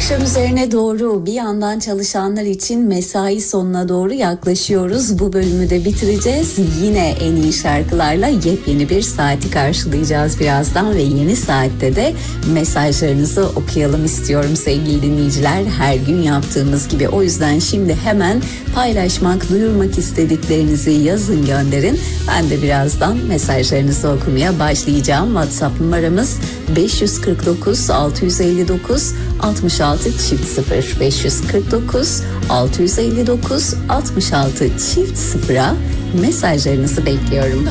Akşam üzerine doğru bir yandan çalışanlar için mesai sonuna doğru yaklaşıyoruz. Bu bölümü de bitireceğiz. Yine en iyi şarkılarla yepyeni bir saati karşılayacağız birazdan ve yeni saatte de mesajlarınızı okuyalım istiyorum sevgili dinleyiciler. Her gün yaptığımız gibi. O yüzden şimdi hemen paylaşmak, duyurmak istediklerinizi yazın, gönderin. Ben de birazdan mesajlarınızı okumaya başlayacağım. WhatsApp numaramız 549 659 66 çift 0 549 659 66 çift 0'a mesajlarınızı bekliyorum.